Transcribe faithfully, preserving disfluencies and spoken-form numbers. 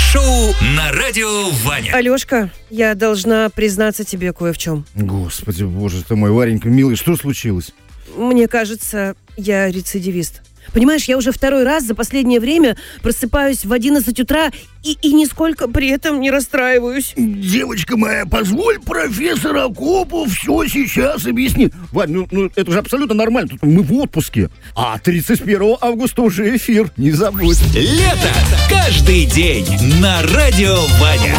Шоу на радио Ваня. Алёшка, я должна признаться тебе кое в чем. Господи, боже ты мой, Варенька, милый, что случилось? Мне кажется, я рецидивист. Понимаешь, я уже второй раз за последнее время просыпаюсь в одиннадцать утра и, и нисколько при этом не расстраиваюсь. Девочка моя, позволь профессор Акопу все сейчас объяснит. Вань, ну, ну это же абсолютно нормально, тут мы в отпуске. А тридцать первого августа уже эфир, не забудь. Лето каждый день на радио Ваня.